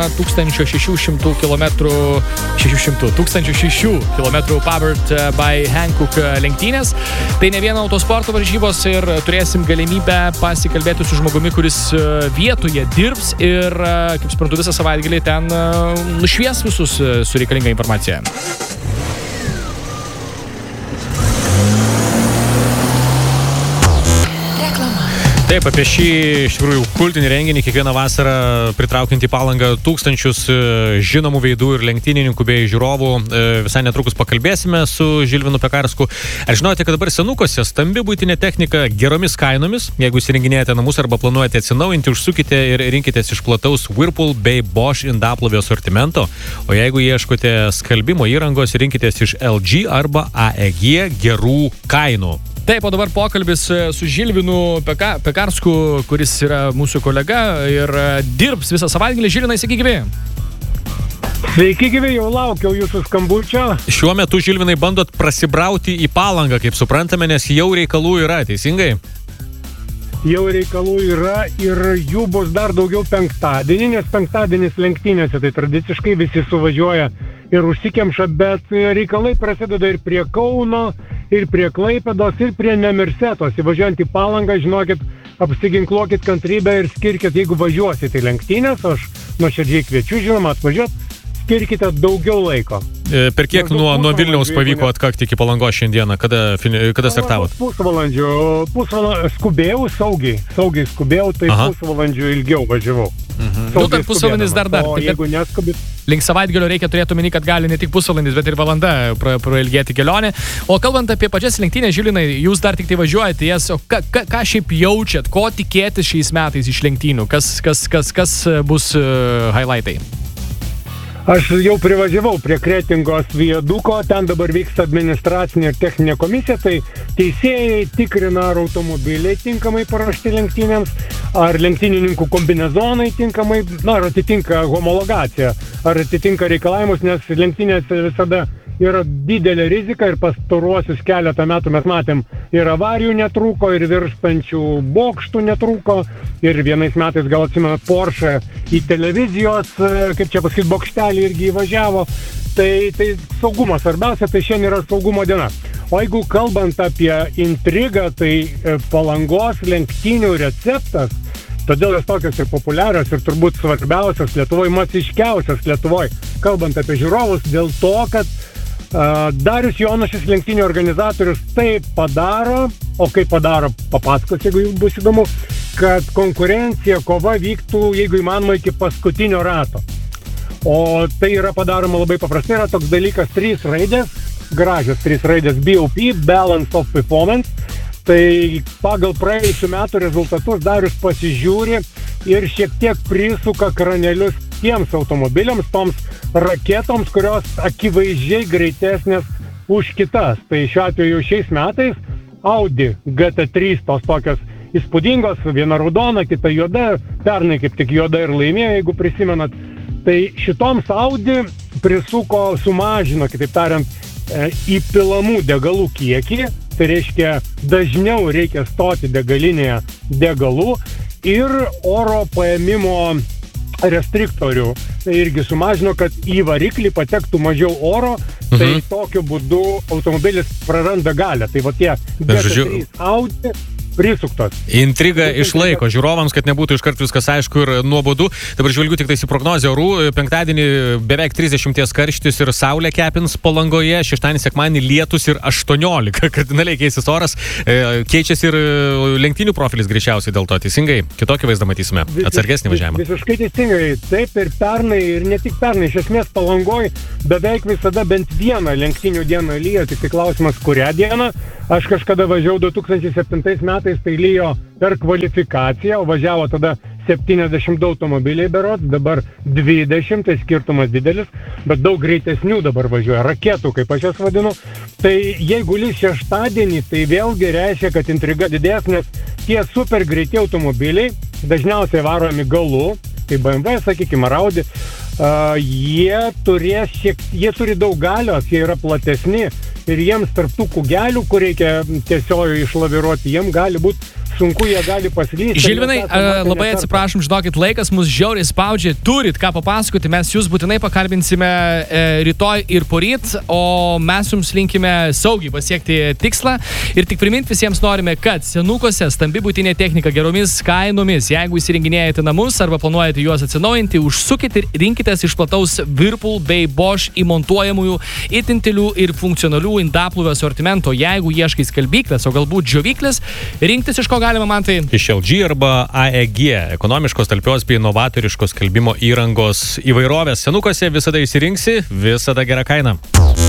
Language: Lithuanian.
1600 km Powered by Hankook lenktynės. Tai ne viena autosporto varžybos ir turėsim galimybę pasikalbėti su žmogumi, kuris vietoje dirbs ir, kaip suprantu, visą savaitgalį ten nušvies visus su reikalinga informacija. Taip, apie šį iš tikrųjų kultinį renginį kiekvieną vasarą pritraukiant į Palangą tūkstančius žinomų veidų ir lenktynininkų bei žiūrovų. Visai netrukus pakalbėsime su Žilvinu Pekarsku. Ar žinote, kad dabar senukose stambi buitinė technika geromis kainomis? Jeigu įsirenginėjate namus arba planuojate atsinaujinti, užsukite ir rinkitės iš plataus Whirlpool bei Bosch indaplovio asortimento. O jeigu ieškote skalbimo įrangos, rinkitės iš LG arba AEG gerų kainų. Taip, o dabar pokalbis su Žilvinu Pekarsku, kuris yra mūsų kolega ir dirbs visą savaitgalį. Žilvinai, sveiki gyvi. Sveiki gyvi, jau laukiau jūsų skambučio. Šiuo metu, Žilvinai, bandot prasibrauti į Palangą, kaip suprantame, nes jau reikalų yra, teisingai? Jau reikalų yra ir jų bus dar daugiau penktadienį, nes penktadienis lenktynėse, tai tradiciškai visi suvažiuoja ir užsikemša, bet reikalai prasideda ir prie Kauno, ir prie Klaipėdos, ir prie Nemirsetos. Įvažiuojant į Palangą, žinokit, apsiginkluokit kantrybę ir skirkit, jeigu važiuosit į lenktynės, aš nuoširdžiai kviečiu, žinoma, atvažiuot, skirkite daugiau laiko. Per kiek nuo Vilniaus pavyko atkakti iki Palangos šiandieną? Kada startavot? Pusvalandžių skubėjau, saugiai skubėjau, tai pusvalandžių ilgiau važiavau. Nu, dar pusvalandis dar. Jeigu neskubit. Link savaitgalio reikia turėti omeny, kad gali ne tik pusvalandis, bet ir valanda prailgėti kelionę. O kalbant apie pačias lenktynės, Žilinai, jūs dar tik tai važiuojate jas, o ką šiaip jaučiat, ko tikėtis šiais metais iš lenktynių? Kas bus highlightai? Aš jau privažiavau prie Kretingos viaduko, ten dabar vyksta administracinė ir techninė komisija, tai teisėjai tikrina, ar automobiliai tinkamai paruošti lenktynėms, ar lenktynininkų kombinezonai tinkamai, ar atitinka homologaciją, ar atitinka reikalavimus, nes lenktynėse visada yra didelė rizika ir pastaruosius keletą metų mes matėm ir avarijų netrūko, ir virštančių bokštų netrūko, ir vienais metais, gal atsimenat, Porsche į televizijos, kaip čia pasakyti, bokštelį irgi įvažiavo. Tai saugumas svarbiausia, tai šiandien yra saugumo diena. O jeigu kalbant apie intrigą, tai Palangos lenktynių receptas, todėl jos tokios ir populiarios ir turbūt svarbiausios Lietuvoje, masiškiausios Lietuvoje, kalbant apie žiūrovus, dėl to, kad Darius Jonušis, lenktynių organizatorius, taip padaro, o kaip padaro, papasakos, jeigu jums bus įdomu, kad konkurencija, kova vyktų, jeigu įmanoma, iki paskutinio rato. O tai yra padaroma labai paprastai, yra toks dalykas 3 raidės, gražios 3 raidės, BOP, Balance of Performance. Tai pagal praėjusių metų rezultatus Darius pasižiūri ir šiek tiek prisuka kranelius tiems automobiliams, toms raketoms, kurios akivaizdžiai greitesnės už kitas. Tai šiuo atveju šiais metais Audi GT3 tos tokios įspūdingos, viena raudona, kita juoda, pernai kaip tik juoda ir laimėjo, jeigu prisimenat. Tai šitoms Audi prisuko, sumažino, kitaip tariant, įpilamų degalų kiekį, tai reiškia dažniau reikia stoti degalinėje degalų ir oro paėmimo restriktorių. Tai irgi sumažino, kad į variklį patektų mažiau oro, tai tokiu būdu automobilis praranda galią. Tai va tie GT3 Audi prisuktos. Intriga išlaiko žiūrovams, kad nebūtų iškart viskas aišku ir nuobodu. Dabar žvelgiu tik į prognozę orų. Penktadienį beveik 30 karštis ir saulė kepins Palangoje. Šeštadienį, sekmadienį lietus ir 18. Kardinaliai keisis oras. Keičiasi ir lenktynių profilis greičiausiai dėl to. Teisingai? Kitokį vaizdą matysime. Atsargesnį važiavimą. Visiškai teisingai. Taip ir pernai, ir ne tik pernai. Iš esmės Palangoje beveik visada bent vieną lenktynių dieną lyja. Tik tai klausimas, kurią dieną. Aš kažkada važiavau 2007 metais, tai lyjo per kvalifikaciją, o važiavo tada 72 automobiliai berods, dabar 20, tai skirtumas didelis, bet daug greitesnių dabar važiuoja, raketų, kaip aš jas vadinu. Tai jeigu lys šeštadienį, tai vėlgi reiškia, kad intriga didės, nes tie super greiti automobiliai dažniausiai varomi galu, tai BMW, sakykime, ar Audi, jie turi daug galios, jie yra platesni ir jiems tarp tų kugelių, kur reikia tiesiog išlaviruoti, jiems gali būti sunku jie gali paslysti. Žilvinai, labai atsiprašom, žinokit, laikas mus žiauriai spaudžia, turit ką papasakoti, mes jūs būtinai pakalbinsime rytoj ir poryt, o mes jums linkime saugiai pasiekti tikslą ir tik priminti visiems norime, kad senukose stambi buitinė technika geromis kainomis, jeigu įsirenginėjate namus arba planuojate juos atsinaujinti, užsukite ir rinkitės iš plataus Whirlpool bei Bosch įmontuojamųjų itin tylių ir funkcionalių indaplovio asortimento. Jeigu ieškai skalbyklės, o galbūt džiovyklės, rinktis iš ko galima, man tai? Iš LG arba AEG, ekonomiškos, talpios bei inovatoriškos skalbimo įrangos įvairovės. Senukose visada įsirinksi, visada gera kaina.